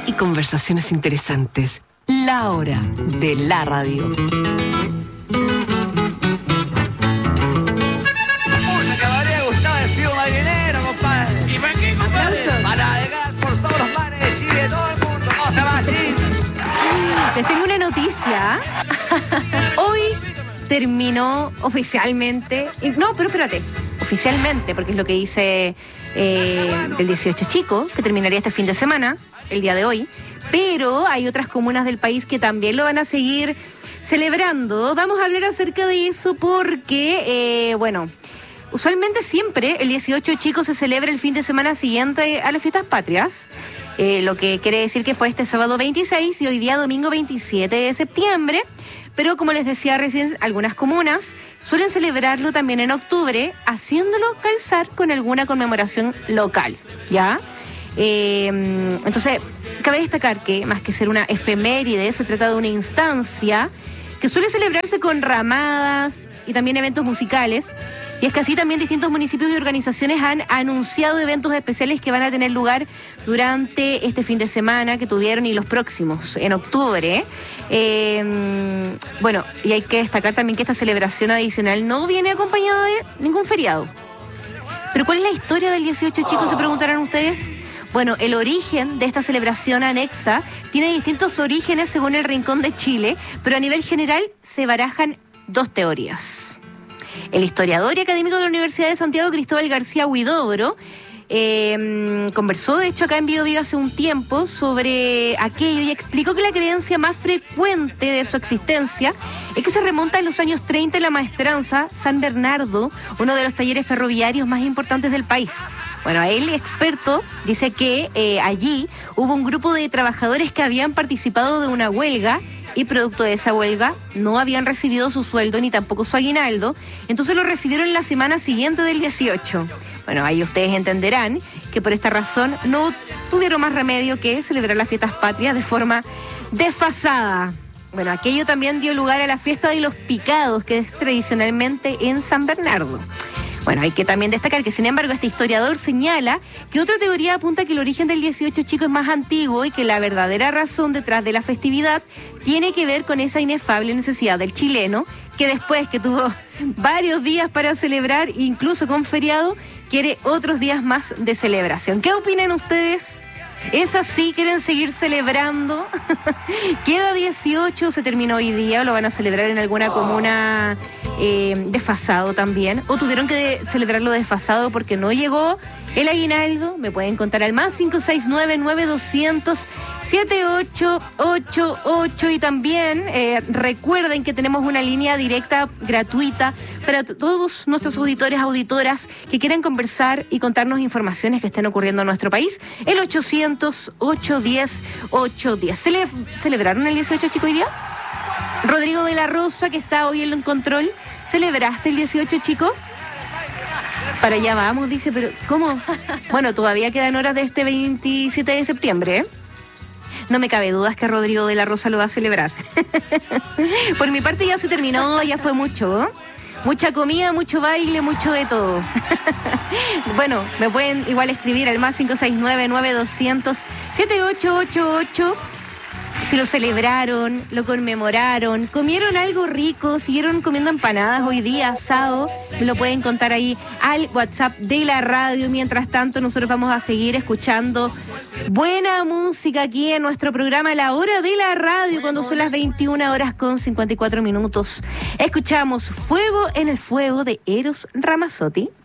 y conversaciones interesantes. La hora de la radio. ¿Y para qué, compadre? Para llegar por todos los mares de Chile, todo el mundo. ¡No se va a Chile! Les tengo una noticia. Hoy terminó oficialmente. No, pero espérate. Oficialmente, porque es lo que dice del 18 Chico, que terminaría este fin de semana, el día de hoy. Pero hay otras comunas del país que también lo van a seguir celebrando. Vamos a hablar acerca de eso porque, usualmente siempre el 18 Chico se celebra el fin de semana siguiente a las fiestas patrias, lo que quiere decir que fue este sábado 26 y hoy día domingo 27 de septiembre, pero como les decía recién, algunas comunas suelen celebrarlo también en octubre, haciéndolo calzar con alguna conmemoración local, ¿ya? Entonces, cabe destacar que más que ser una efeméride, se trata de una instancia que suele celebrarse con ramadas y también eventos musicales. Y es que así también distintos municipios y organizaciones han anunciado eventos especiales que van a tener lugar durante este fin de semana que tuvieron y los próximos, en octubre. Y hay que destacar también que esta celebración adicional no viene acompañada de ningún feriado. ¿Pero cuál es la historia del 18 Chico? Se preguntarán ustedes. Bueno, el origen de esta celebración anexa tiene distintos orígenes según el rincón de Chile, pero a nivel general se barajan dos teorías. El historiador y académico de la Universidad de Santiago, Cristóbal García Huidobro, conversó, de hecho, acá en Bio Bio hace un tiempo sobre aquello y explicó que la creencia más frecuente de su existencia es que se remonta a los años 30 en la maestranza San Bernardo, uno de los talleres ferroviarios más importantes del país. Bueno, él, experto, dice que allí hubo un grupo de trabajadores que habían participado de una huelga y producto de esa huelga no habían recibido su sueldo ni tampoco su aguinaldo, entonces lo recibieron la semana siguiente del 18. Bueno, ahí ustedes entenderán que por esta razón no tuvieron más remedio que celebrar las fiestas patrias de forma desfasada. Bueno, aquello también dio lugar a la fiesta de los picados, que es tradicionalmente en San Bernardo. Bueno, hay que también destacar que, sin embargo, este historiador señala que otra teoría apunta que el origen del 18 Chico es más antiguo y que la verdadera razón detrás de la festividad tiene que ver con esa inefable necesidad del chileno, que después que tuvo varios días para celebrar, incluso con feriado, quiere otros días más de celebración. ¿Qué opinan ustedes? ¿Es así? ¿Quieren seguir celebrando? Queda 18, se terminó hoy día, o lo van a celebrar en alguna comuna desfasado también, o tuvieron que celebrarlo desfasado porque no llegó el aguinaldo. Me pueden contar al más 569-9200-7888 y también recuerden que tenemos una línea directa gratuita para todos nuestros auditores, auditoras que quieran conversar y contarnos informaciones que estén ocurriendo en nuestro país. El 800-810-810. ¿Celebraron el 18 Chico hoy día? Rodrigo de la Rosa, que está hoy en el control, ¿celebraste el 18 Chico? Para allá vamos, dice, pero ¿cómo? Bueno, todavía quedan horas de este 27 de septiembre, ¿eh? No me cabe dudas que Rodrigo de la Rosa lo va a celebrar. Por mi parte ya se terminó, ya fue mucho, ¿eh? Mucha comida, mucho baile, mucho de todo. Bueno, me pueden igual escribir al más 569-9200-7888. Si lo celebraron, lo conmemoraron, comieron algo rico, siguieron comiendo empanadas hoy día, asado, me lo pueden contar ahí al WhatsApp de la radio. Mientras tanto, nosotros vamos a seguir escuchando buena música aquí en nuestro programa La Hora de la Radio, cuando son las 21:54. Escuchamos Fuego en el Fuego de Eros Ramazzotti.